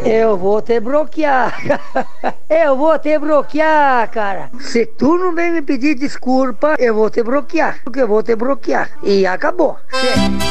Eu vou te bloquear. Eu vou te bloquear, cara. Se tu não vem me pedir desculpa, eu vou te bloquear. Porque eu vou te bloquear. E acabou. Chega.